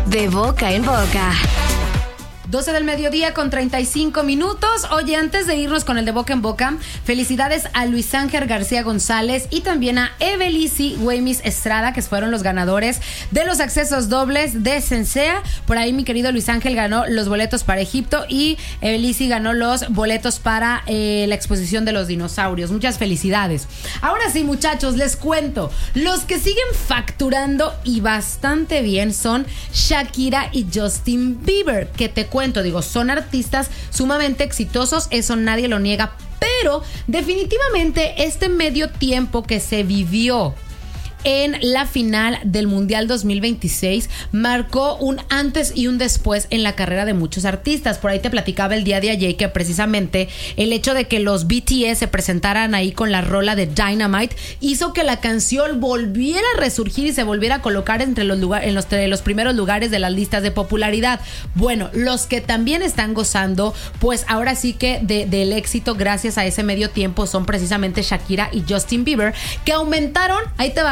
De boca en boca. 12 del mediodía con 35 minutos. Oye, antes de irnos con el de boca en boca, felicidades a Luis Ángel García González y también a Evelisi Güemes Estrada, que fueron los ganadores de los accesos dobles de Sensea. Por ahí mi querido Luis Ángel ganó los boletos para Egipto y Evelisi ganó los boletos para la exposición de los dinosaurios. Muchas felicidades. Ahora sí, muchachos, les cuento. Los que siguen facturando y bastante bien son Shakira y Justin Bieber, que te cuento, digo, son artistas sumamente exitosos, eso nadie lo niega, pero definitivamente este medio tiempo que se vivió en la final del Mundial 2026 marcó un antes y un después en la carrera de muchos artistas. Por ahí te platicaba el día de ayer que precisamente el hecho de que los BTS se presentaran ahí con la rola de Dynamite hizo que la canción volviera a resurgir y se volviera a colocar entre los primeros lugares de las listas de popularidad. Bueno, los que también están gozando, pues ahora sí que del éxito gracias a ese medio tiempo son precisamente Shakira y Justin Bieber, que aumentaron, ahí te va,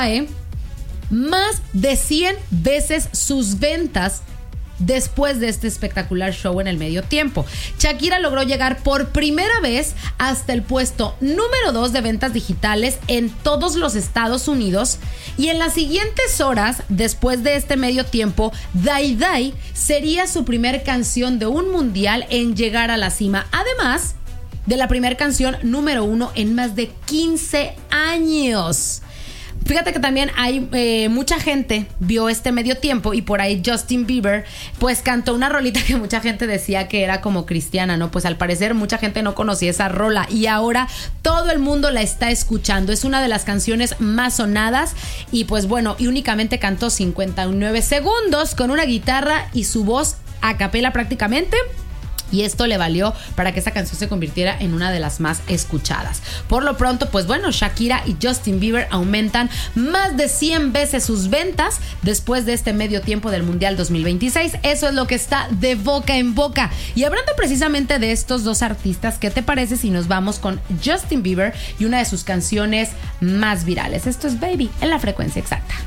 más de 100 veces sus ventas después de este espectacular show en el medio tiempo. Shakira logró llegar por primera vez hasta el puesto número 2 de ventas digitales en todos los Estados Unidos, y en las siguientes horas después de este medio tiempo, Die Die sería su primer canción de un mundial en llegar a la cima, además de la primera canción número 1 en más de 15 años. Fíjate que también hay mucha gente vio este medio tiempo y por ahí Justin Bieber pues cantó una rolita que mucha gente decía que era como cristiana, ¿no? Pues al parecer mucha gente no conocía esa rola y ahora todo el mundo la está escuchando. Es una de las canciones más sonadas y pues bueno, y únicamente cantó 59 segundos con una guitarra y su voz a capela prácticamente. Y esto le valió para que esa canción se convirtiera en una de las más escuchadas. Por lo pronto, pues bueno, Shakira y Justin Bieber aumentan más de 100 veces sus ventas después de este medio tiempo del Mundial 2026. Eso es lo que está de boca en boca. Y hablando precisamente de estos dos artistas, ¿qué te parece si nos vamos con Justin Bieber y una de sus canciones más virales? Esto es Baby en la frecuencia exacta.